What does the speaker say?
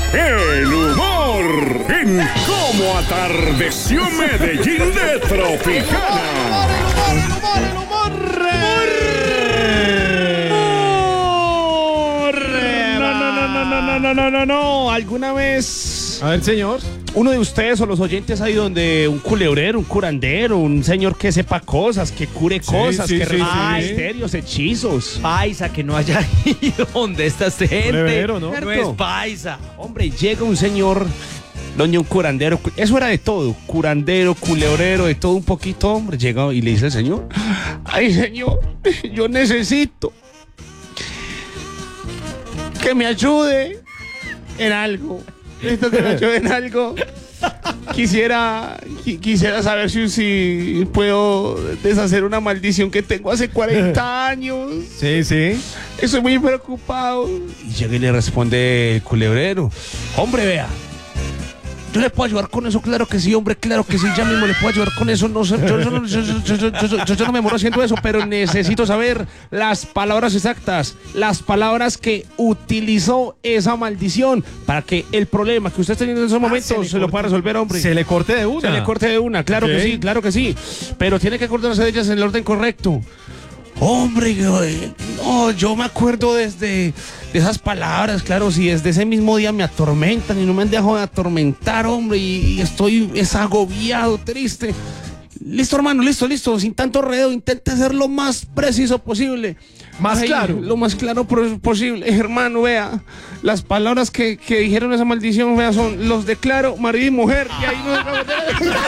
el humor en Cómo Atardeció Medellín de Tropicana. No. ¿Alguna vez, A ver, señor. uno de ustedes o los oyentes ha ido donde un culebrero, un curandero, un señor que sepa cosas, que cure cosas, sí, que sí, resuelva sí. misterios, hechizos? Paisa, que no haya ido donde está esta gente. Culebrero, ¿no? No es paisa. Hombre, llega un señor, donde un curandero, eso era de todo, curandero, culebrero, de todo un poquito, hombre, llega y le dice al señor: ay, señor, yo necesito que me ayude en algo. Necesito que me ayude en algo. Quisiera saber si puedo deshacer una maldición que tengo hace 40 años. Sí, sí. Estoy muy preocupado. Y llega y le responde el culebrero: hombre, vea, yo le puedo ayudar con eso, claro que sí, hombre, claro que sí, ya mismo le puedo ayudar con eso. No sé, yo no me muero haciendo eso, pero necesito saber las palabras exactas, las palabras que utilizó esa maldición para que el problema que usted está teniendo en esos momentos se lo pueda resolver, hombre. Se le corte de una. Se le corte de una, claro Ok. que sí, claro que sí. Pero tiene que acordarse de ellas en el orden correcto. Hombre, no, yo me acuerdo de esas palabras, claro, si desde ese mismo día me atormentan y no me han dejado de atormentar, hombre, y estoy agobiado, triste. Listo, hermano, listo, sin tanto enredo, intente ser lo más preciso posible. Más claro. Lo más claro posible, hermano, vea, las palabras que dijeron esa maldición, vea, son: los declaro marido y mujer, y ahí no